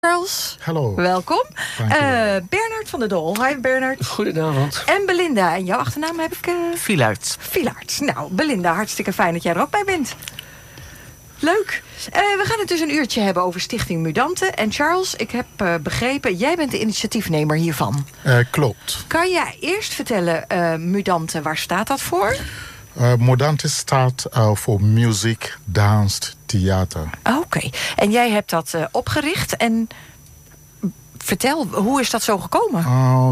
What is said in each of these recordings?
Charles. Hallo. Welkom. Bernard van der Dol. Hi Bernard. Goedenavond. En Belinda. En jouw achternaam heb ik... Villaert. Villaert. Nou, Belinda, hartstikke fijn dat jij er ook bij bent. Leuk. We gaan het dus een uurtje hebben over Stichting Mudante. En Charles, ik heb begrepen, jij bent de initiatiefnemer hiervan. Klopt. Kan jij eerst vertellen, Mudante, waar staat dat voor? Mudante staat voor muziek, dans, theater. Oké. En jij hebt dat opgericht. En vertel, hoe is dat zo gekomen?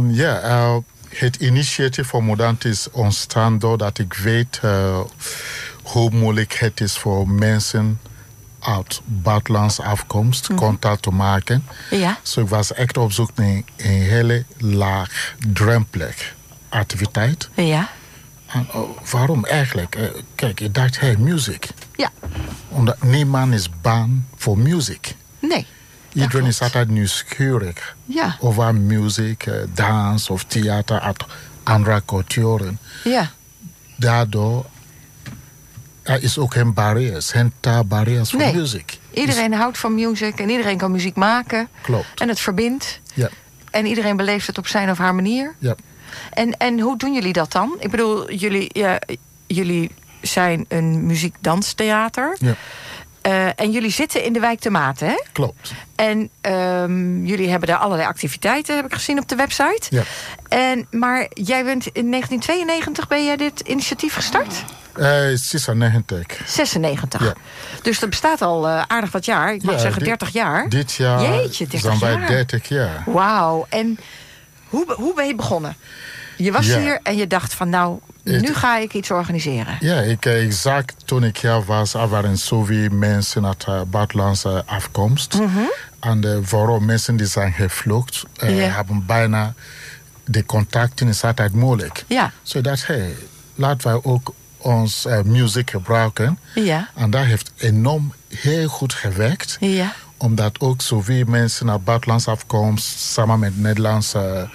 Het initiatief voor Mudante is ontstaan doordat ik weet hoe moeilijk het is voor mensen uit buitenlandse afkomst contact te maken. Ja. Dus ik was echt op zoek naar een hele laagdrempelige activiteit. Ja. En waarom eigenlijk? Kijk, ik dacht, muziek. Ja. Omdat niemand is bang voor muziek. Nee. Iedereen is altijd nieuwsgierig over muziek, dans of theater uit andere culturen. Ja. Daardoor er is ook geen barrières, geen taalbarrières voor muziek. Iedereen houdt van muziek en iedereen kan muziek maken. Klopt. En het verbindt. Ja. En iedereen beleeft het op zijn of haar manier. Ja. En hoe doen jullie dat dan? Ik bedoel, jullie zijn een muziek-danstheater. Ja. En jullie zitten in de wijk de Maten, hè? Klopt. En jullie hebben daar allerlei activiteiten, heb ik gezien op de website. Ja. Maar jij bent in 1992 ben jij dit initiatief gestart? 96. 96. Ja. Dus dat bestaat al aardig wat jaar. Ik mag zeggen 30 jaar. Dit jaar Jeetje, 30 zijn wij jaar. 30 jaar. Wauw. En hoe ben je begonnen? Je was hier en je dacht van nu ga ik iets organiseren. Ja, ik zag toen ik hier was, er waren zoveel mensen uit buitenlandse afkomst. En vooral mensen die zijn gevlucht, hebben bijna de contacten is altijd moeilijk. Ja. Dus dat laten wij ook ons muziek gebruiken. Ja. En dat heeft enorm heel goed gewerkt. Ja. Omdat ook zoveel mensen uit buitenlandse afkomst samen met Nederlandse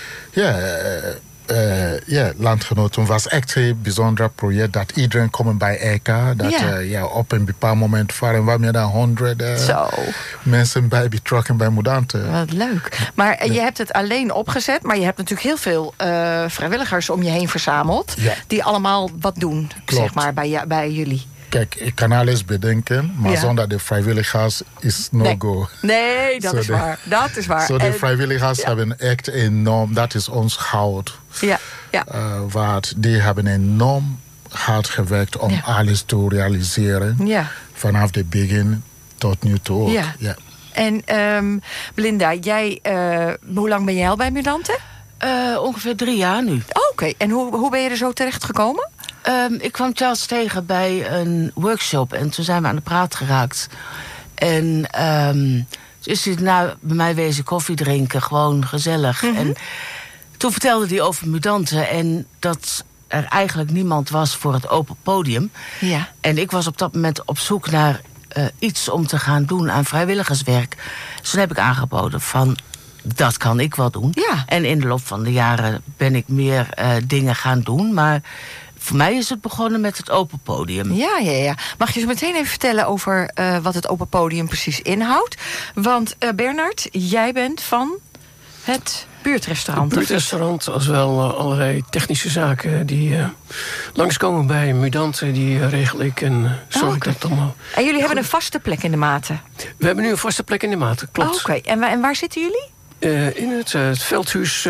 landgenoten was echt een bijzonder project dat iedereen komt bij elkaar. Dat op een bepaald moment waren we meer dan 100 mensen bij betrokken bij Mudante. Wat leuk. Maar je hebt het alleen opgezet, maar je hebt natuurlijk heel veel vrijwilligers om je heen verzameld. Ja. Die allemaal wat doen, zeg maar, bij jullie. Kijk, ik kan alles bedenken, maar zonder de vrijwilligers is no-go. Nee, dat is waar. Dat is waar. De vrijwilligers hebben echt enorm, dat is ons goud. Ja. Want die hebben enorm hard gewerkt om alles te realiseren. Ja. Vanaf het begin tot nu toe ook. Ja. En Belinda, jij, hoe lang ben jij al bij Mudante? Ongeveer 3 jaar nu. Oké. En hoe ben je er zo terecht gekomen? Ik kwam Charles tegen bij een workshop en toen zijn we aan de praat geraakt. En is hij bij mij wezen koffie drinken, gewoon gezellig. En toen vertelde hij over Mudante en dat er eigenlijk niemand was voor het open podium. Ja. En ik was op dat moment op zoek naar iets om te gaan doen aan vrijwilligerswerk. Dus toen heb ik aangeboden van, dat kan ik wel doen. Ja. En in de loop van de jaren ben ik meer dingen gaan doen, maar voor mij is het begonnen met het open podium. Ja. Mag je zo meteen even vertellen over wat het open podium precies inhoudt? Want Bernard, jij bent van het buurtrestaurant. Het buurtrestaurant, als wel allerlei technische zaken die langskomen bij Mudante, die regel ik en zorg ik dat allemaal. En jullie hebben een vaste plek in de Maten? We hebben nu een vaste plek in de Maten, klopt. Oké. En waar zitten jullie? In het veldhuis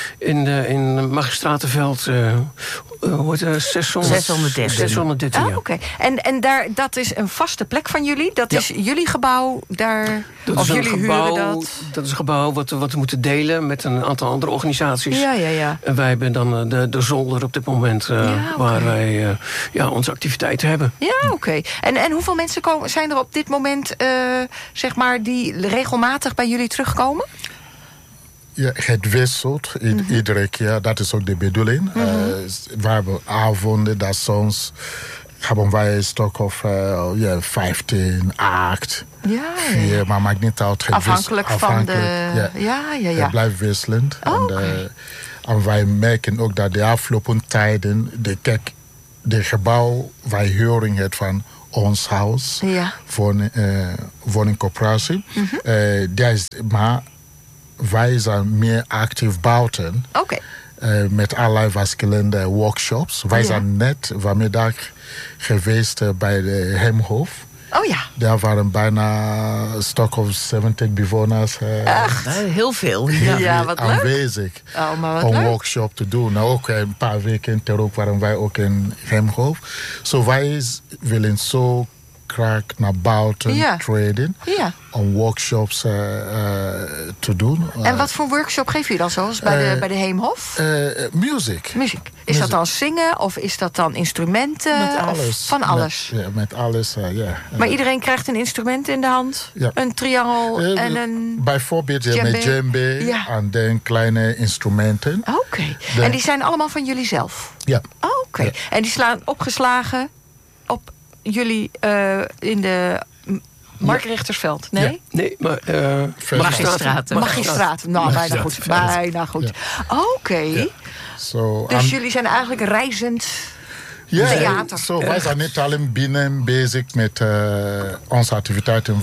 in Magistratenveld. Hoe heet het? 613. Oké. En dat is een vaste plek van jullie? Dat is jullie gebouw daar? Dat is een gebouw wat we moeten delen met een aantal andere organisaties. Ja. En wij hebben dan de zolder op dit moment waar wij onze activiteiten hebben. Ja, oké. En hoeveel mensen zijn er op dit moment zeg maar die regelmatig bij jullie terugkomen? Ja, het wisselt iedere keer. Dat is ook de bedoeling. We hebben avonden dat soms hebben wij een stuk of 15, 8, 4. Maar maakt niet uit. Afhankelijk van de... Ja. Het blijft wisselend. En wij merken ook dat de afgelopen tijden de gebouw, wij horen het van ons huis, Ja. woningcoöperatie. Maar wij zijn meer actief buiten. Oké. Met allerlei verschillende workshops. Wij zijn net vanmiddag geweest bij de Hemhof. Oh ja. Daar waren bijna een stuk of 70 bewoners Heel veel. Ja, wat leuk. aanwezig Oh, maar wat om leuk. workshop te doen. Nou, ook een paar weken terug waren wij ook in Hemhof. So wij willen zo graag naar buiten treden. Ja. Om workshops te doen. En wat voor workshop geef je dan zoals bij de Heemhof? Muziek. Muziek. Is dat dan zingen of is dat dan instrumenten? Met Of alles. van alles? Met alles, ja. Maar iedereen krijgt een instrument in de hand? Ja. Een triangel en een... Bijvoorbeeld met djembe en dan kleine instrumenten. Oké. En die zijn allemaal van jullie zelf? Ja. Oké. Ja. En die slaan opgeslagen op jullie in de Markrichtersveld? Nee? Ja. Nee, maar... Magistraten. Magistraten. Nou, bijna goed. Bijna goed. Oké. So, Dus jullie zijn eigenlijk reizend theater. Wij zijn niet alleen binnen bezig met onze activiteiten.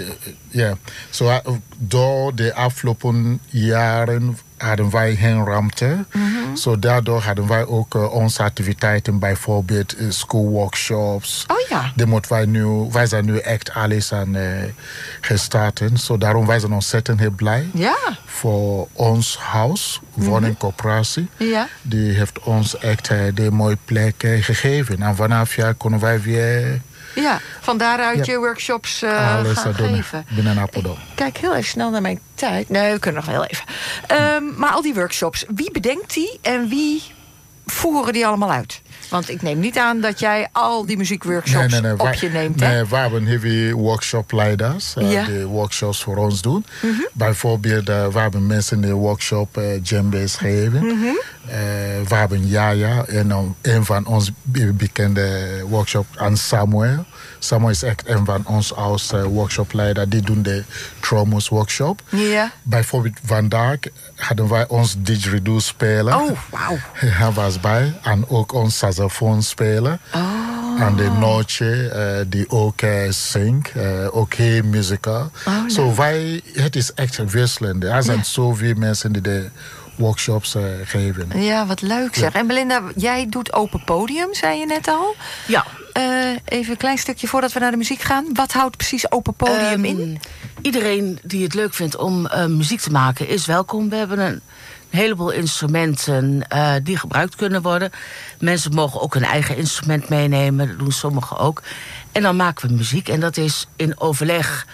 Door de afgelopen jaren hadden wij geen ruimte. Daardoor hadden wij ook onze activiteiten, bijvoorbeeld schoolworkshops. Oh ja. Wij zijn nu echt alles aan gestart. Daarom wij zijn ontzettend heel blij. Ja. Voor ons huis, woningcoöperatie. Ja. Die heeft ons echt de mooie plek gegeven. En vanaf jaar kunnen wij weer Ja, van daaruit je workshops alles gaan doen geven. binnen Apeldoorn. Kijk heel even snel naar mijn tijd. Nee, we kunnen nog wel even. Maar al die workshops, wie bedenkt die en wie voeren die allemaal uit? Want ik neem niet aan dat jij al die muziekworkshops op je neemt. Hè? Nee, we hebben heavy workshopleiders die workshops voor ons doen. Bijvoorbeeld, we hebben mensen die workshop djembe's geven. We hebben Yaya en een van ons bekende workshop aan Samuel. Samuel is echt een van ons als workshopleider. Die doen de Tromus workshop. Ja. Bijvoorbeeld vandaag hadden wij ons didgeridoo spelen. Oh, wauw. Hij was bij. En ook ons saxofoon spelen. Oh. En de Noortje die ook zingt. Ook heel muzikaal. Het is echt wisselend. Er zijn zoveel mensen die de workshops geven. Ja, wat leuk zeg. En Belinda, jij doet open podium, zei je net al. Ja. Even een klein stukje voordat we naar de muziek gaan. Wat houdt precies open podium in? Iedereen die het leuk vindt om muziek te maken is welkom. We hebben een heleboel instrumenten die gebruikt kunnen worden. Mensen mogen ook hun eigen instrument meenemen. Dat doen sommigen ook. En dan maken we muziek. En dat is in overleg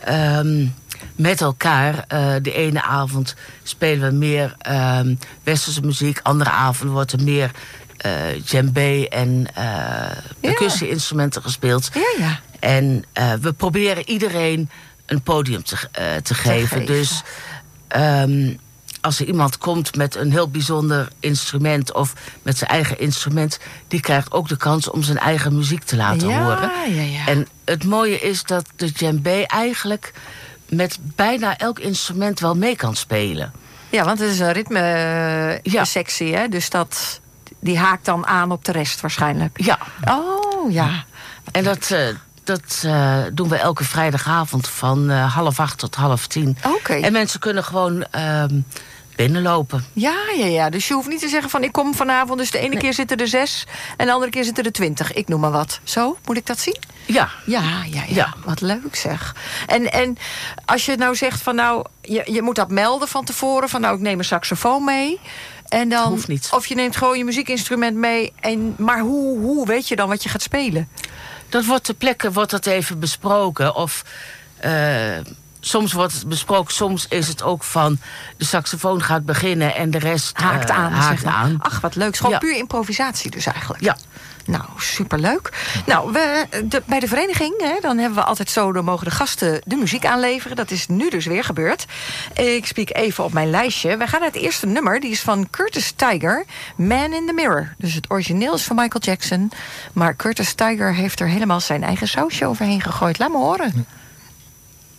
met elkaar. De ene avond spelen we meer westerse muziek. Andere avond wordt er meer djembe en percussie-instrumenten gespeeld. Ja. En we proberen iedereen een podium te geven. Dus als er iemand komt met een heel bijzonder instrument of met zijn eigen instrument, die krijgt ook de kans om zijn eigen muziek te laten horen. Ja. En het mooie is dat de djembe eigenlijk met bijna elk instrument wel mee kan spelen. Ja, want het is een ritme-sectie, hè? Dus die haakt dan aan op de rest waarschijnlijk. Ja. Oh, ja. En dat doen we elke vrijdagavond van 7:30 tot 9:30. Oké. En mensen kunnen gewoon binnenlopen. Ja. Dus je hoeft niet te zeggen van ik kom vanavond, dus de ene keer zitten er 6 en de andere keer zitten er 20. Ik noem maar wat. Zo, moet ik dat zien? Ja. Ja. Wat leuk zeg. En als je nou zegt van nou, je moet dat melden van tevoren, van nou ik neem een saxofoon mee. En dan, hoeft niet. Of je neemt gewoon je muziekinstrument mee. Maar hoe weet je dan wat je gaat spelen? Dat wordt ter plekke even besproken. Of soms wordt het besproken. Soms is het ook van de saxofoon gaat beginnen en de rest haakt aan. Ach, wat leuk. Gewoon puur improvisatie dus eigenlijk. Ja. Nou, superleuk. Nou, bij de vereniging, dan hebben we altijd zo, dan mogen de gasten de muziek aanleveren. Dat is nu dus weer gebeurd. Ik spiek even op mijn lijstje. We gaan naar het eerste nummer. Die is van Curtis Tiger, Man in the Mirror. Dus het origineel is van Michael Jackson. Maar Curtis Tiger heeft er helemaal zijn eigen sausje overheen gegooid. Laat me horen.